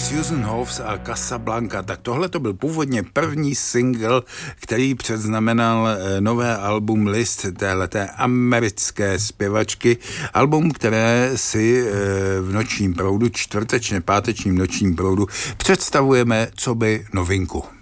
Susan Hoffs a Casablanca. Tak tohle to byl původně první single, který předznamenal nové album List téhleté americké zpěvačky. Album, které si v nočním proudu, čtvrtečně pátečním nočním proudu představujeme coby novinku.